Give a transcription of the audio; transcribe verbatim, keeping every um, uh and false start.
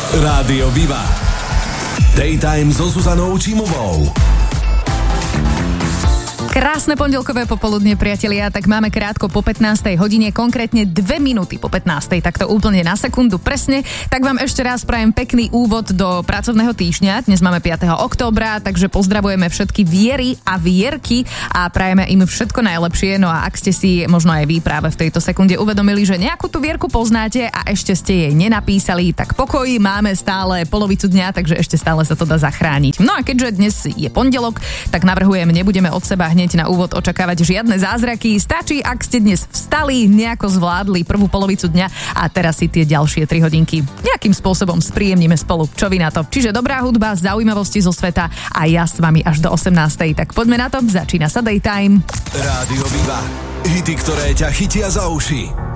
Rádio Viva. Daytime so Zuzanou Čímovou. Krásne pondelkové popoludne, priatelia, tak máme krátko po pätnástej hodine, konkrétne dve minúty po pätnástej, tak to úplne na sekundu presne. Tak vám ešte raz prajem pekný úvod do pracovného týždňa. Dnes máme piateho októbra, takže pozdravujeme všetky Viery a Vierky a prajeme im všetko najlepšie. No a ak ste si možno aj vy práve v tejto sekunde uvedomili, že nejakú tú Vierku poznáte a ešte ste jej nenapísali, tak pokoj, máme stále polovicu dňa, takže ešte stále sa to dá zachrániť. No a keďže dnes je pondelok, tak navrhujem, nebudeme od seba hneď na úvod očakávať žiadne zázraky. Stačí, ak ste dnes vstali, nejako zvládli prvú polovicu dňa a teraz si tie ďalšie tri hodinky nejakým spôsobom spríjemnime spolu. Čo vy na to? Čiže dobrá hudba, zaujímavosti zo sveta a ja s vami až do osemnástej. Tak poďme na to, začína sa Daytime. Rádio Viva. Hity, ktoré ťa chytia za uši.